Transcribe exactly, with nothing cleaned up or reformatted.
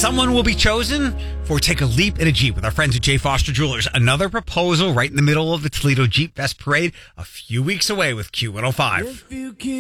someone will be chosen for Take a Leap in a Jeep with our friends at J. Foster Jewelers. Another proposal right in the middle of the Toledo Jeep Fest Parade, a few weeks away with Q one oh five.